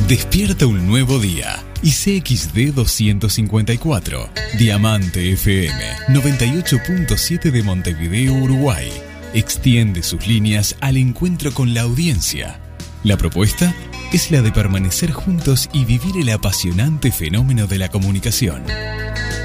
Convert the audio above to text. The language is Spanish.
Despierta un nuevo día y CXD 254, Diamante FM 98.7 de Montevideo, Uruguay. Extiende sus líneas al encuentro con la audiencia. La propuesta es la de permanecer juntos y vivir el apasionante fenómeno de la comunicación.